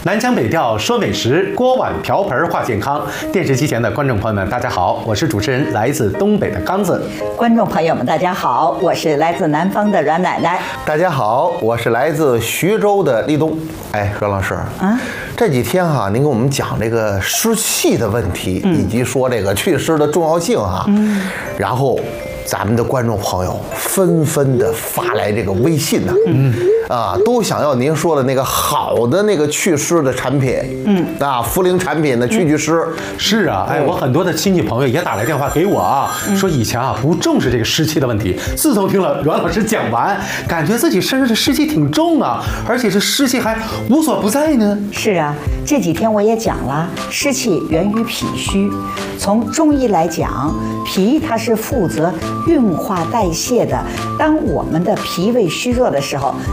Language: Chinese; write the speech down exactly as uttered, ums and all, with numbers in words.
南腔北调说美食，锅碗瓢盆话健康。电视机前的观众朋友们，大家好，我是主持人来自东北的刚子。 观众朋友们，大家好，我是来自南方的阮奶奶。 大家好，我是来自徐州的立冬。哎，阮老师，啊，这几天哈、啊，您给我们讲这个湿气的问题，嗯、以及说这个祛湿的重要性哈、啊。嗯，然后咱们的观众朋友纷纷的发来这个微信呢、啊，嗯，啊，都想要您说的那个好的那个祛湿的产品，嗯，啊，茯苓产品的去祛湿。 是啊，哎，我很多的亲戚朋友也打来电话给我啊，嗯、说以前啊不重视这个湿气的问题，自从听了阮老师讲完，感觉自己身上的湿气挺重啊，而且这湿气还无所不在呢。 是啊，这几天我也讲了，湿气源于脾虚。从中医来讲，脾它是负责运化代谢的。当我们的脾胃虚弱的时候，